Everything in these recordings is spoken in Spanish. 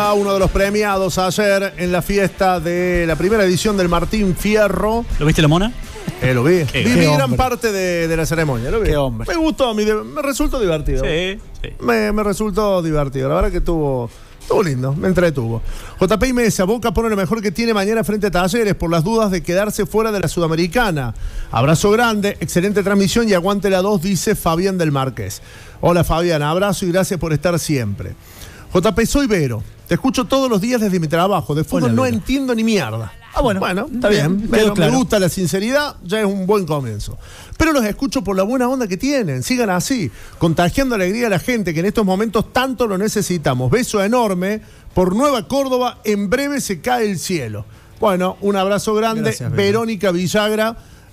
Mesa, uno de los premiados ayer en la fiesta de la primera edición del Martín Fierro. ¿Lo viste, la mona? Lo vi. Vi gran hombre. parte de la ceremonia. Lo vi. Qué hombre. Me gustó, me resultó divertido. Sí. Me resultó divertido. La verdad que estuvo lindo, me entretuvo. JP y Mesa, Boca pone lo mejor que tiene mañana frente a Talleres por las dudas de quedarse fuera de la Sudamericana. Abrazo grande, excelente transmisión y aguante la 2, dice Fabián del Marqués. Hola Fabián, abrazo y gracias por estar siempre. JP, soy Vero. Te escucho todos los días desde mi trabajo. De fútbol no entiendo ni mierda. Bueno, está bien. Pero me gusta la sinceridad, ya es un buen comienzo. Pero los escucho por la buena onda que tienen. Sigan así, contagiando alegría a la gente que en estos momentos tanto lo necesitamos. Beso enorme por Nueva Córdoba. En breve se cae el cielo. Bueno, un abrazo grande. Gracias, Verónica Villagra.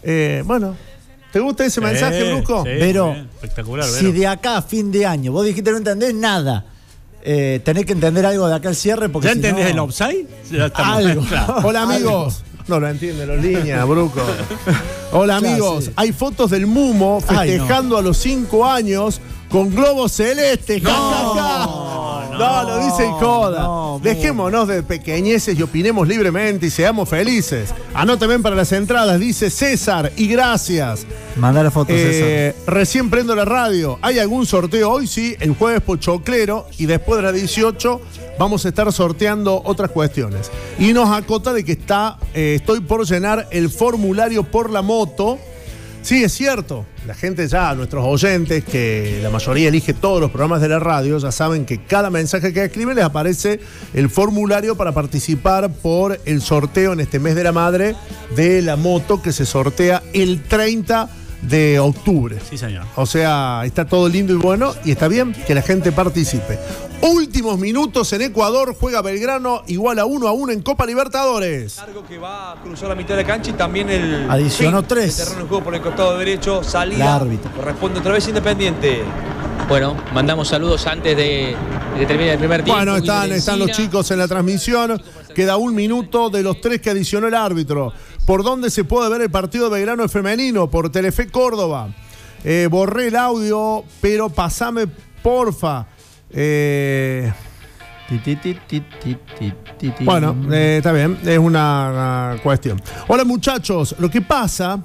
¿Te gusta ese mensaje, Bruco? Sí, Pero, espectacular, si de acá a fin de año vos dijiste no entendés nada, tenés que entender algo de acá al cierre. Porque ¿Ya si entendés no, el offside? Algo. Claro. Hola, amigos. No lo entienden los líneas, Bruco. Hola, amigos. Hay fotos del Mumo festejando a los 5 años con globo celeste. No, lo dice en joda. Dejémonos de pequeñeces y opinemos libremente y seamos felices. Anótenme para las entradas, dice César, y gracias. Mandá la foto, César. Recién prendo la radio. ¿Hay algún sorteo hoy? Sí, el jueves pochoclero y después de las 18 vamos a estar sorteando otras cuestiones. Y nos acota de que estoy por llenar el formulario por la moto. Sí, es cierto. La gente ya, nuestros oyentes, que la mayoría elige todos los programas de la radio, ya saben que cada mensaje que escriben les aparece el formulario para participar por el sorteo en este mes de la madre de la moto que se sortea el 30 de octubre. Sí, señor. O sea, está todo lindo y bueno y está bien que la gente participe. Últimos minutos en Ecuador, juega Belgrano igual a 1-1 en Copa Libertadores. Largo que va a cruzar la mitad de la cancha y también el adicionó 3. El terreno de juego por el costado derecho, salida. El árbitro. Corresponde otra vez Independiente. Bueno, mandamos saludos antes de que termine el primer tiempo. Bueno, están los chicos en la transmisión. Queda 1 minuto de los 3 que adicionó el árbitro. ¿Por dónde se puede ver el partido de Belgrano femenino? Por Telefe Córdoba. Borré el audio, pero pasame, porfa. Bueno, está bien, es una cuestión. Hola muchachos, lo que pasa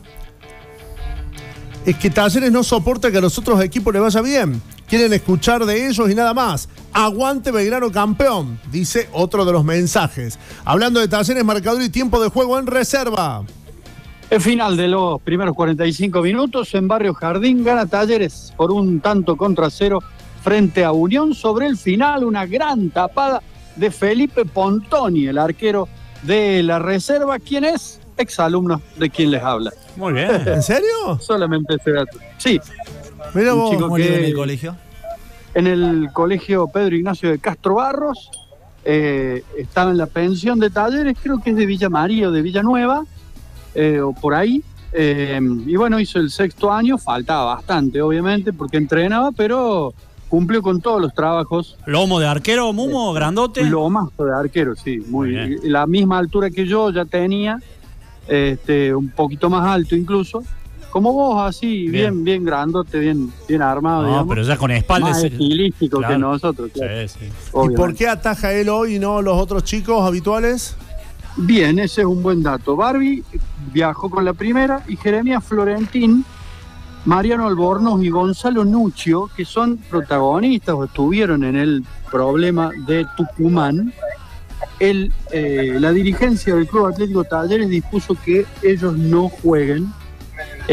es que Talleres no soporta que a los otros equipos les vaya bien. Quieren escuchar de ellos y nada más. Aguante Belgrano campeón, dice otro de los mensajes. Hablando de Talleres, marcador y tiempo de juego en reserva. El final de los primeros 45 minutos en Barrio Jardín gana Talleres por 1-0 frente a Unión. Sobre el final, una gran tapada de Felipe Pontoni, el arquero de la reserva, quien es exalumno de quien les habla. Muy bien. ¿En serio? Solamente ese dato. Sí. Mira vos. ¿Cómo le ven en el colegio? En el colegio Pedro Ignacio de Castro Barros. Estaba en la pensión de Talleres, creo que es de Villa María o de Villanueva, o por ahí. Y bueno, hizo el 6º año, faltaba bastante, obviamente, porque entrenaba, pero cumplió con todos los trabajos. ¿Lomo de arquero, Mumo, grandote? Lomazo de arquero, sí, muy bien. La misma altura que yo ya tenía, un poquito más alto incluso. Como vos, así, bien grandote, bien armado, digamos. Pero ya con espalda. Más estilístico que nosotros, claro. Sí. ¿Y por qué ataja él hoy y no los otros chicos habituales? Bien, ese es un buen dato. Barbie viajó con la primera y Jeremías Florentín, Mariano Albornoz y Gonzalo Nuccio, que son protagonistas o estuvieron en el problema de Tucumán. La dirigencia del Club Atlético Talleres dispuso que ellos no jueguen